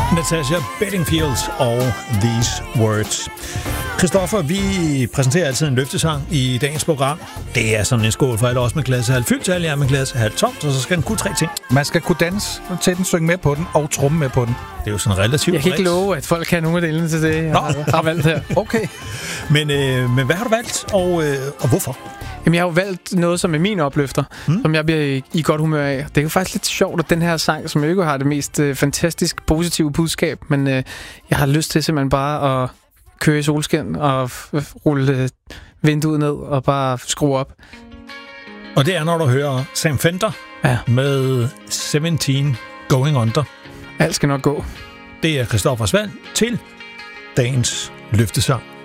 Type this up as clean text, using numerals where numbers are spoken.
Natasha Bedingfield og These Words. Christoffer, vi præsenterer altid en løftesang i dagens program. Det er sådan en skål for alle os med klasse halv fyldt, alle jer med klasse halv tomt, og så skal den kunne 3 ting. Man skal kunne danse til den, synge med på den og tromme med på den. Det er jo sådan relativt. Jeg kan ikke love, at folk kan nogle af delene til det, jeg har valgt her. Okay. Men hvad har du valgt, og hvorfor? Jamen, jeg har jo valgt noget, som er min opløfter, som jeg bliver i godt humør af. Det er jo faktisk lidt sjovt, at den her sang, som ikke har det mest fantastisk positive budskab, men jeg har lyst til simpelthen bare at køre i solskin og rulle vinduet ned og bare skrue op. Og det er, når du hører Sam Fender med 17 Going Under. Alt skal nok gå. Det er Christoffers valg til dagens løftesang.